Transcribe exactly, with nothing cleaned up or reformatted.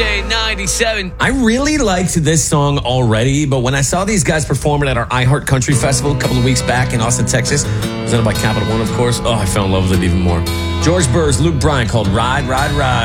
J ninety-seven. I really liked this song already, but when I saw these guys performing at our iHeart Country Festival a couple of weeks back in Austin, Texas, presented by Capital One, of course, oh, I fell in love with it even more. George Burr's Luke Bryan called Ride, Ride, Ride.